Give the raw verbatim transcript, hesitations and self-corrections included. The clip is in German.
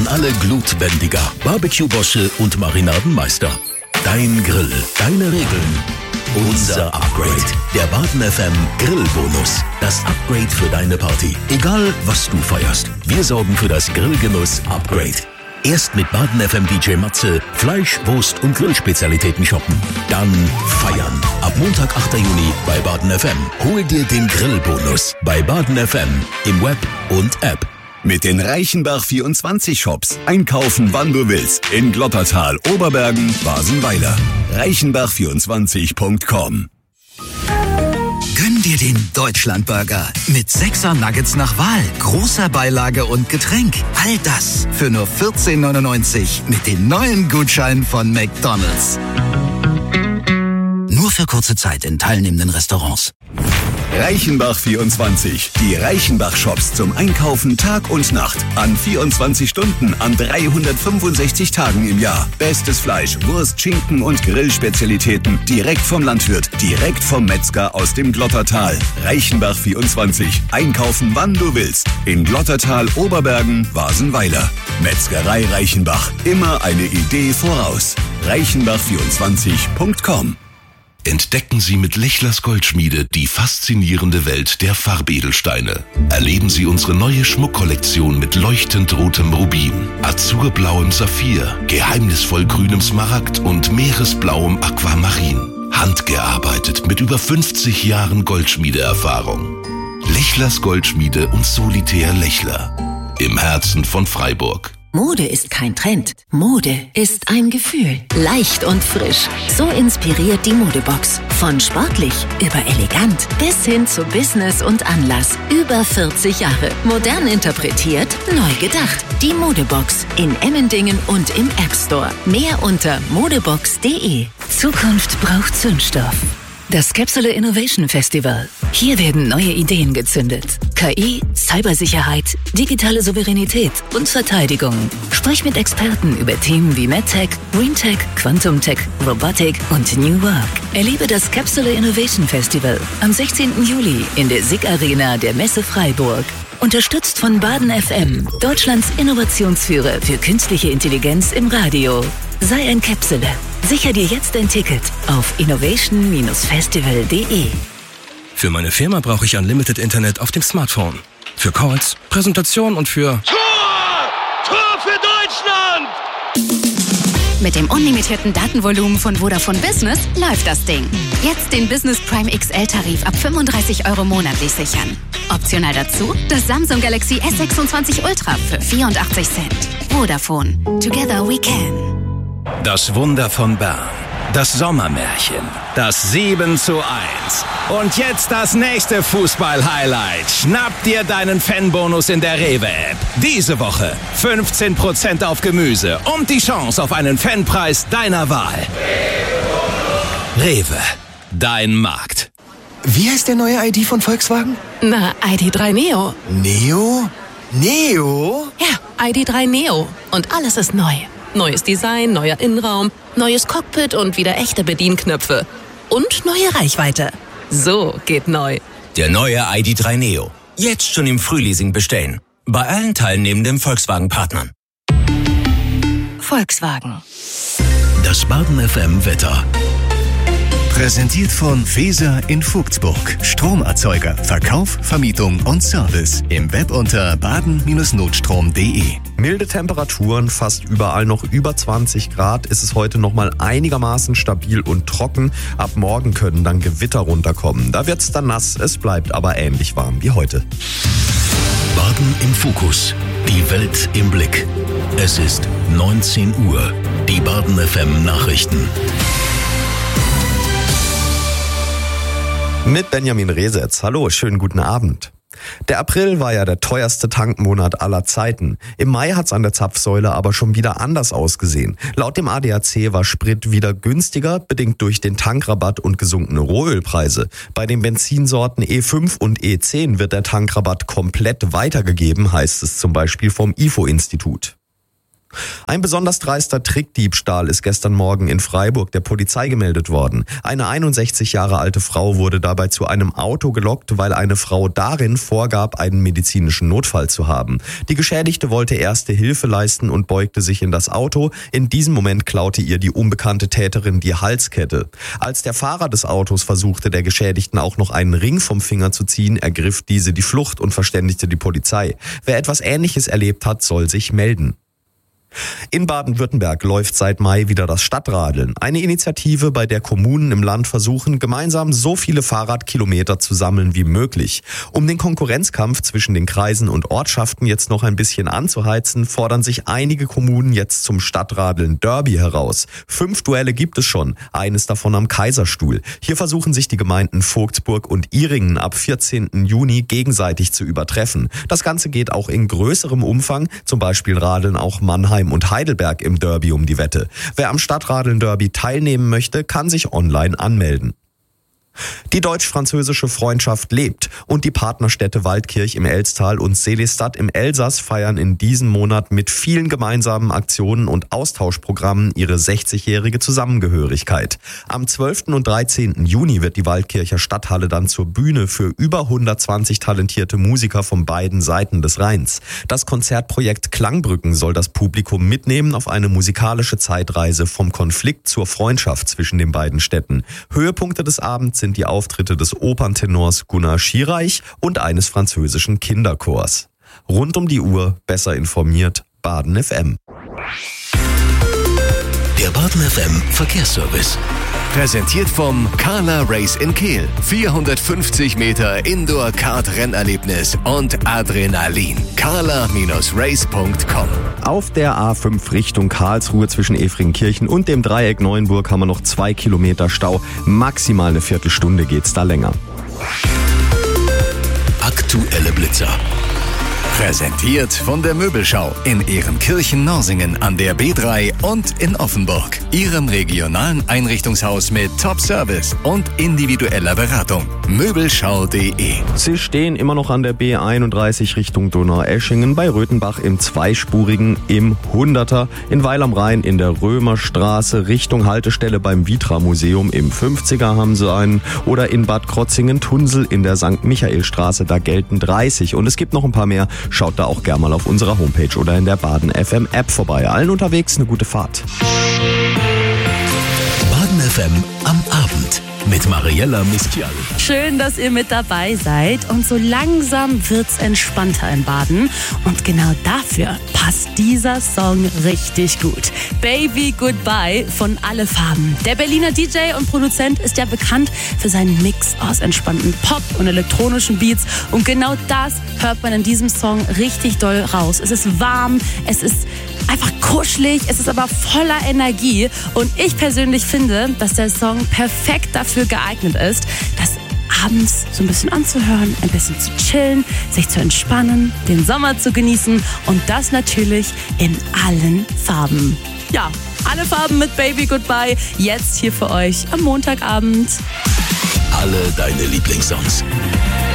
alle Glutbändiger, Barbecue-Bosche und Marinadenmeister. Dein Grill, deine Regeln. Unser Upgrade. Der Baden F M Grillbonus. Das Upgrade für deine Party. Egal, was du feierst. Wir sorgen für das Grillgenuss-Upgrade. Erst mit Baden F M D J Matze Fleisch, Wurst und Grillspezialitäten shoppen. Dann feiern. Ab Montag, achter Juni bei Baden F M. Hol dir den Grillbonus bei Baden F M im Web und App. Mit den Reichenbach vierundzwanzig Shops. Einkaufen, wann du willst. In Glottertal, Oberbergen, Basenweiler. reichenbach vierundzwanzig punkt com. Gönn dir den Deutschlandburger mit sechser Nuggets nach Wahl, großer Beilage und Getränk. All das für nur vierzehn neunundneunzig mit den neuen Gutscheinen von McDonald's. Nur für kurze Zeit in teilnehmenden Restaurants. Reichenbach vierundzwanzig. Die Reichenbach-Shops zum Einkaufen Tag und Nacht. An vierundzwanzig Stunden, an dreihundertfünfundsechzig Tagen im Jahr. Bestes Fleisch, Wurst, Schinken und Grillspezialitäten. Direkt vom Landwirt, direkt vom Metzger aus dem Glottertal. Reichenbach vierundzwanzig. Einkaufen, wann du willst. In Glottertal, Oberbergen, Basenweiler. Metzgerei Reichenbach. Immer eine Idee voraus. reichenbach vierundzwanzig punkt com. Entdecken Sie mit Lechlers Goldschmiede die faszinierende Welt der Farbedelsteine. Erleben Sie unsere neue Schmuckkollektion mit leuchtend rotem Rubin, azurblauem Saphir, geheimnisvoll grünem Smaragd und meeresblauem Aquamarin. Handgearbeitet mit über fünfzig Jahren Goldschmiedeerfahrung. Lechlers Goldschmiede und Solitär Lechler. Im Herzen von Freiburg. Mode ist kein Trend. Mode ist ein Gefühl. Leicht und frisch. So inspiriert die Modebox. Von sportlich über elegant bis hin zu Business und Anlass. Über vierzig Jahre. Modern interpretiert, neu gedacht. Die Modebox in Emmendingen und im App Store. Mehr unter modebox punkt de. Zukunft braucht Zündstoff. Das Capsule Innovation Festival. Hier werden neue Ideen gezündet. K I, Cybersicherheit, digitale Souveränität und Verteidigung. Sprich mit Experten über Themen wie MedTech, GreenTech, Quantum-Tech, Robotik und New Work. Erlebe das Capsule Innovation Festival am sechzehnten Juli in der S I G Arena der Messe Freiburg. Unterstützt von Baden F M, Deutschlands Innovationsführer für künstliche Intelligenz im Radio. Sei ein Capsule. Sicher dir jetzt ein Ticket auf innovation Bindestrich festival punkt de. Für meine Firma brauche ich Unlimited Internet auf dem Smartphone. Für Calls, Präsentation und für... Tor! Tor für Deutschland! Mit dem unlimitierten Datenvolumen von Vodafone Business läuft das Ding. Jetzt den Business Prime X L-Tarif ab fünfunddreißig Euro monatlich sichern. Optional dazu das Samsung Galaxy S sechsundzwanzig Ultra für vierundachtzig Cent. Vodafone. Together we can. Das Wunder von Bern. Das Sommermärchen. Das sieben zu eins. Und jetzt das nächste Fußball-Highlight. Schnapp dir deinen Fanbonus in der Rewe-App. Diese Woche fünfzehn Prozent auf Gemüse und die Chance auf einen Fanpreis deiner Wahl. Rewe. Dein Markt. Wie heißt der neue I D von Volkswagen? Na, I D drei Neo. Neo? Neo? Ja, I D drei Neo. Und alles ist neu. Neues Design, neuer Innenraum, neues Cockpit und wieder echte Bedienknöpfe. Und neue Reichweite. So geht neu. Der neue I D drei Neo. Jetzt schon im Frühleasing bestellen. Bei allen teilnehmenden Volkswagen-Partnern. Volkswagen. Das Baden F M Wetter. Präsentiert von Feser in Vogtsburg. Stromerzeuger, Verkauf, Vermietung und Service. Im Web unter baden Notstrom punkt de. Milde Temperaturen, fast überall noch über zwanzig Grad. Ist es heute nochmal einigermaßen stabil und trocken. Ab morgen können dann Gewitter runterkommen. Da wird's dann nass, es bleibt aber ähnlich warm wie heute. Baden im Fokus. Die Welt im Blick. Es ist neunzehn Uhr. Die Baden F M Nachrichten. Mit Benjamin Resetz. Hallo, schönen guten Abend. Der April war ja der teuerste Tankmonat aller Zeiten. Im Mai hat's an der Zapfsäule aber schon wieder anders ausgesehen. Laut dem A D A C war Sprit wieder günstiger, bedingt durch den Tankrabatt und gesunkene Rohölpreise. Bei den Benzinsorten E fünf und E zehn wird der Tankrabatt komplett weitergegeben, heißt es zum Beispiel vom I F O-Institut. Ein besonders dreister Trickdiebstahl ist gestern Morgen in Freiburg der Polizei gemeldet worden. Eine einundsechzig Jahre alte Frau wurde dabei zu einem Auto gelockt, weil eine Frau darin vorgab, einen medizinischen Notfall zu haben. Die Geschädigte wollte erste Hilfe leisten und beugte sich in das Auto. In diesem Moment klaute ihr die unbekannte Täterin die Halskette. Als der Fahrer des Autos versuchte, der Geschädigten auch noch einen Ring vom Finger zu ziehen, ergriff diese die Flucht und verständigte die Polizei. Wer etwas Ähnliches erlebt hat, soll sich melden. In Baden-Württemberg läuft seit Mai wieder das Stadtradeln. Eine Initiative, bei der Kommunen im Land versuchen, gemeinsam so viele Fahrradkilometer zu sammeln wie möglich. Um den Konkurrenzkampf zwischen den Kreisen und Ortschaften jetzt noch ein bisschen anzuheizen, fordern sich einige Kommunen jetzt zum Stadtradeln Derby heraus. Fünf Duelle gibt es schon, eines davon am Kaiserstuhl. Hier versuchen sich die Gemeinden Vogtsburg und Ihringen ab vierzehnten Juni gegenseitig zu übertreffen. Das Ganze geht auch in größerem Umfang, zum Beispiel radeln auch Mannheim und Heidelberg im Derby um die Wette. Wer am Stadtradeln-Derby teilnehmen möchte, kann sich online anmelden. Die deutsch-französische Freundschaft lebt und die Partnerstädte Waldkirch im Elstal und Sélestat im Elsass feiern in diesem Monat mit vielen gemeinsamen Aktionen und Austauschprogrammen ihre sechzigjährige Zusammengehörigkeit. Am zwölften und dreizehnten Juni wird die Waldkircher Stadthalle dann zur Bühne für über hundertzwanzig talentierte Musiker von beiden Seiten des Rheins. Das Konzertprojekt Klangbrücken soll das Publikum mitnehmen auf eine musikalische Zeitreise vom Konflikt zur Freundschaft zwischen den beiden Städten. Höhepunkte des Abends sind die Auftritte des Operntenors Gunnar Schiereich und eines französischen Kinderchors. Rund um die Uhr besser informiert, Baden F M. Der Baden F M Verkehrsservice. Präsentiert vom Carla Race in Kehl. vierhundertfünfzig Meter Indoor-Kart-Rennerlebnis und Adrenalin. carla Race punkt com. Auf der A fünf Richtung Karlsruhe zwischen Efringkirchen und dem Dreieck Neuenburg haben wir noch zwei Kilometer Stau. Maximal eine Viertelstunde geht's da länger. Aktuelle Blitzer. Präsentiert von der Möbelschau in Ehrenkirchen-Norsingen an der B drei und in Offenburg. Ihrem regionalen Einrichtungshaus mit Top-Service und individueller Beratung. Möbelschau punkt de. Sie stehen immer noch an der B einunddreißig Richtung Donaueschingen, bei Röthenbach im zweispurigen im Hunderter, in Weil am Rhein in der Römerstraße Richtung Haltestelle beim Vitra-Museum im fünfziger haben sie einen, oder in Bad Krotzingen-Tunsel in der Sankt Michaelstraße, da gelten dreißig. Und es gibt noch ein paar mehr. Schaut da auch gerne mal auf unserer Homepage oder in der Baden F M App vorbei. Allen unterwegs eine gute Fahrt. Baden F M am Abend mit Mariella Mistial. Schön, dass ihr mit dabei seid. Und so langsam wird's entspannter in Baden. Und genau dafür passt dieser Song richtig gut. Baby Goodbye von Alle Farben. Der Berliner D J und Produzent ist ja bekannt für seinen Mix aus entspannten Pop- und elektronischen Beats. Und genau das hört man in diesem Song richtig doll raus. Es ist warm, es ist einfach kuschelig, es ist aber voller Energie. Und ich persönlich finde, dass der Song perfekt dafür geeignet ist, das abends so ein bisschen anzuhören, ein bisschen zu chillen, sich zu entspannen, den Sommer zu genießen und das natürlich in allen Farben. Ja, Alle Farben mit Baby Goodbye, jetzt hier für euch am Montagabend. Alle deine Lieblingssongs.